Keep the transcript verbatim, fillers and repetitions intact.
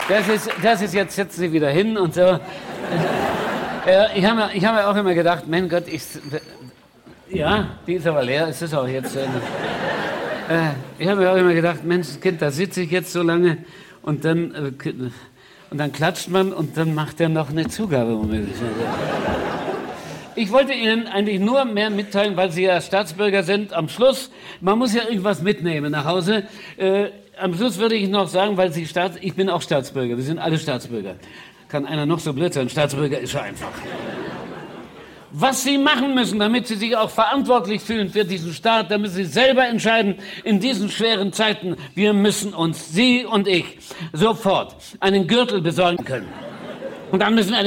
Das ist, das ist jetzt, setzen Sie wieder hin und so. Äh, ich habe mir, ich hab mir auch immer gedacht, mein Gott, ich... Ja, die ist aber leer, es ist auch jetzt so. Äh, ich habe mir auch immer gedacht, Mensch, Kind, da sitze ich jetzt so lange und dann, äh, und dann klatscht man und dann macht er noch eine Zugabe. Ich wollte Ihnen eigentlich nur mehr mitteilen, weil Sie ja Staatsbürger sind. Am Schluss, man muss ja irgendwas mitnehmen nach Hause. Äh, am Schluss würde ich noch sagen, weil Sie Staats... Ich bin auch Staatsbürger, wir sind alle Staatsbürger. Kann einer noch so blöd sein, Staatsbürger ist so einfach. Was Sie machen müssen, damit Sie sich auch verantwortlich fühlen für diesen Staat, damit Sie selber entscheiden in diesen schweren Zeiten. Wir müssen uns, Sie und ich, sofort einen Gürtel besorgen können. Und dann müssen wir eine